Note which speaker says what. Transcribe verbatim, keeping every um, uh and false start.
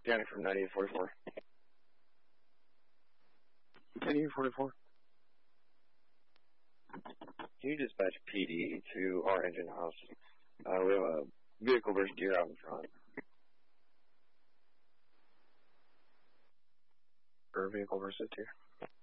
Speaker 1: Danny from ninety-eight forty-four. ninety-eight forty-four. Can you dispatch P D to our engine house? Uh, we have a vehicle versus deer out in front. Or vehicle versus deer.